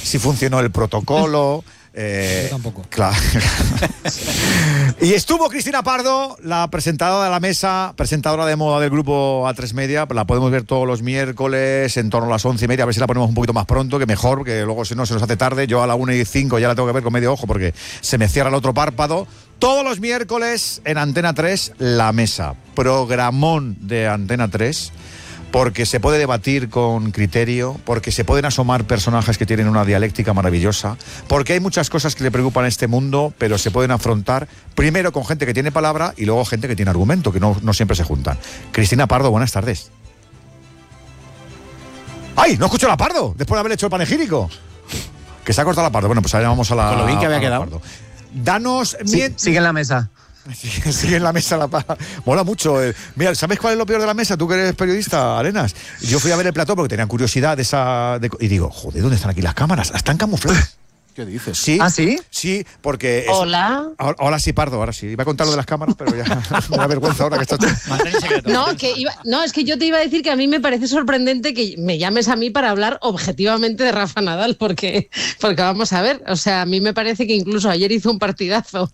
si funcionó el protocolo. Yo tampoco. Claro. Y estuvo Cristina Pardo, la presentadora de la mesa, presentadora de moda del grupo A3 Media. La podemos ver todos los miércoles en torno a las 11:30. A ver si la ponemos un poquito más pronto, que mejor, que luego si no se nos hace tarde. Yo a la 1:05 ya la tengo que ver con medio ojo porque se me cierra el otro párpado. Todos los miércoles en Antena 3, La Mesa. Programón de Antena 3. Porque se puede debatir con criterio, porque se pueden asomar personajes que tienen una dialéctica maravillosa, porque hay muchas cosas que le preocupan a este mundo, pero se pueden afrontar primero con gente que tiene palabra y luego gente que tiene argumento, que no siempre se juntan. Cristina Pardo, buenas tardes. ¡Ay! No escucho la Pardo, después de haber hecho el panegírico. Que se ha cortado la Pardo. Bueno, pues ahora vamos a la... Con lo bien que había quedado. Pardo. Danos... Sigue en la mesa. Sigue en la mesa la paja. Mola mucho. Mira, ¿sabes cuál es lo peor de la mesa? Tú que eres periodista, Arenas. Yo fui a ver el plató porque tenía curiosidad y digo, joder, ¿dónde están aquí las cámaras? Están camufladas. ¿Qué dices? Sí. ¿Ah, sí? Sí, porque... Hola. Ahora sí, Pardo, ahora sí. Iba a contar lo de las cámaras, pero ya me da vergüenza ahora que estás... Es que yo te iba a decir que a mí me parece sorprendente que me llames a mí para hablar objetivamente de Rafa Nadal, porque vamos a ver, o sea, a mí me parece que incluso ayer hizo un partidazo.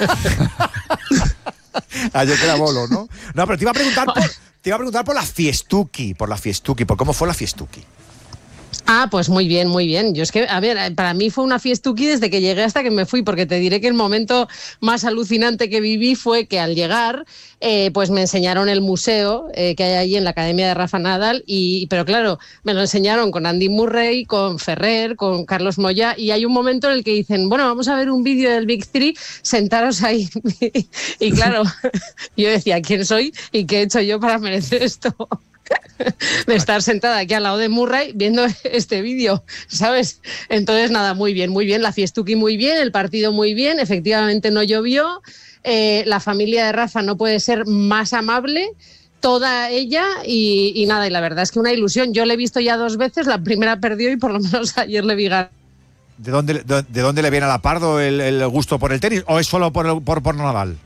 Ayer queda bolo, ¿no? No, pero te iba a preguntar por la Fiestuki, por cómo fue la Fiestuki. Ah, pues muy bien, muy bien. Yo es que, a ver, para mí fue una fiestuki desde que llegué hasta que me fui, porque te diré que el momento más alucinante que viví fue que al llegar, pues me enseñaron el museo que hay allí en la Academia de Rafa Nadal, pero claro, me lo enseñaron con Andy Murray, con Ferrer, con Carlos Moyá, y hay un momento en el que dicen, bueno, vamos a ver un vídeo del Big Three, sentaros ahí. Y claro, yo decía, ¿quién soy y qué he hecho yo para merecer esto? De estar sentada aquí al lado de Murray viendo este vídeo, ¿sabes? Entonces, nada, muy bien, la fiestuki muy bien, el partido muy bien, efectivamente no llovió, la familia de Rafa no puede ser más amable, toda ella, y nada, y la verdad es que una ilusión. Yo le he visto ya 2 veces, la primera perdió y por lo menos ayer le vi ganar. ¿De dónde le viene a la Pardo el gusto por el tenis? ¿O es solo por Nadal?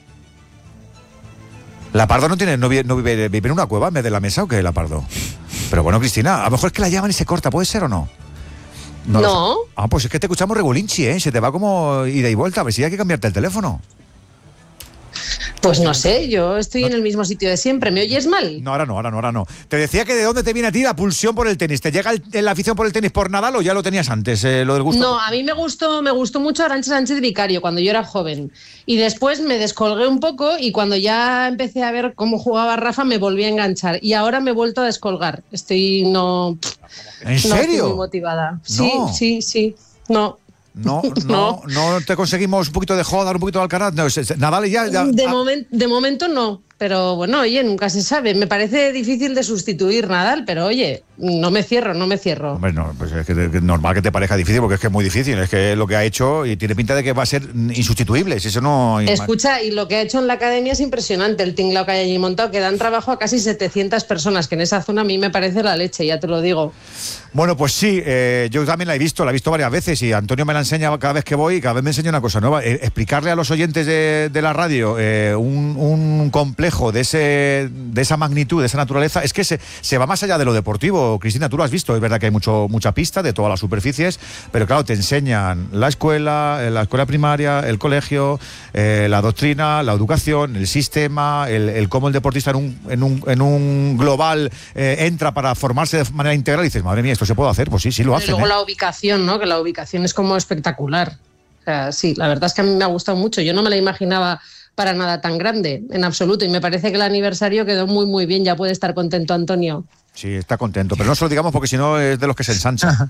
¿La Pardo no vive en una cueva en vez de la mesa o qué, la Pardo? Pero bueno, Cristina, a lo mejor es que la llaman y se corta, ¿puede ser o no? No. Pues es que te escuchamos regulinchi, ¿eh? Se te va como ida y vuelta, a ver si hay que cambiarte el teléfono. Pues no sé, yo estoy en el mismo sitio de siempre. ¿Me oyes mal? No, ahora no. Te decía que de dónde te viene a ti la pulsión por el tenis. ¿Te llega la afición por el tenis por Nadal o ya lo tenías antes, lo del gusto? No, a mí me gustó mucho Arantxa Sánchez Vicario cuando yo era joven. Y después me descolgué un poco y cuando ya empecé a ver cómo jugaba Rafa me volví a enganchar. Y ahora me he vuelto a descolgar. ¿En serio? No estoy muy motivada. No. Sí. No. No te conseguimos un poquito de joda, un poquito de Alcaraz. No, Nadal ya. De momento no. Pero bueno, oye, nunca se sabe. Me parece difícil de sustituir Nadal, pero oye, no me cierro. Hombre, no, pues es que es normal que te parezca difícil, porque es que es muy difícil. Es que lo que ha hecho y tiene pinta de que va a ser insustituible. Si eso no. Escucha, y lo que ha hecho en la academia es impresionante. El tinglao que hay allí montado, que dan trabajo a casi 700 personas, que en esa zona a mí me parece la leche, ya te lo digo. Bueno, pues sí, yo también la he visto varias veces y Antonio me la enseña cada vez que voy y cada vez me enseña una cosa nueva. Explicarle a los oyentes de la radio un complejo de esa magnitud, de esa naturaleza, es que se va más allá de lo deportivo. Cristina, tú lo has visto, es verdad que hay mucha pista de todas las superficies, pero claro, te enseñan la escuela primaria, el colegio, la doctrina, la educación, el sistema, el cómo el deportista en un global entra para formarse de manera integral y dices, madre mía, ¿esto se puede hacer? Pues sí, lo hacen. Y luego la ubicación, ¿no? Que la ubicación es como espectacular. O sea, sí, la verdad es que a mí me ha gustado mucho. Yo no me la imaginaba para nada tan grande, en absoluto. Y me parece que el aniversario quedó muy, muy bien. Ya puede estar contento Antonio. Sí, está contento. Pero no se lo digamos porque si no es de los que se ensancha.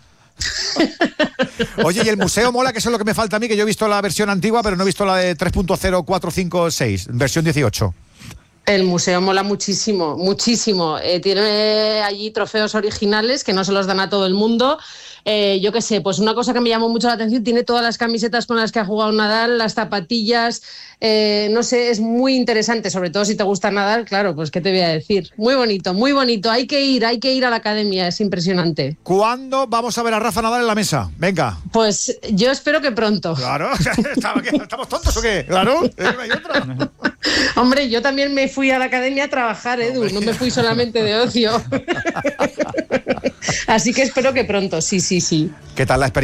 Oye, y el museo mola, que eso es lo que me falta a mí, que yo he visto la versión antigua, pero no he visto la de 3.0, 4, 5, 6, versión 18. El museo mola muchísimo, muchísimo. Tiene allí trofeos originales que no se los dan a todo el mundo. Yo qué sé, pues una cosa que me llamó mucho la atención, tiene todas las camisetas con las que ha jugado Nadal, las zapatillas, no sé, es muy interesante, sobre todo si te gusta Nadal, claro, pues qué te voy a decir. Muy bonito, hay que ir a la academia, es impresionante. ¿Cuándo vamos a ver a Rafa Nadal en la mesa? Venga. Pues yo espero que pronto. Claro, ¿estamos tontos o qué? Claro, hay otra. Hombre, yo también me fui a la academia a trabajar, Edu, no me fui solamente de ocio. Así que espero que pronto, sí. ¿Qué tal la experiencia?